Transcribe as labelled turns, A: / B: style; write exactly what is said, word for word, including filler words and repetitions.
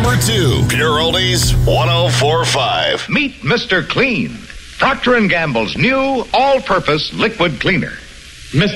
A: number two, Pure Oldies one oh four point five.
B: Meet Mister Clean, Procter and Gamble's new all-purpose liquid cleaner.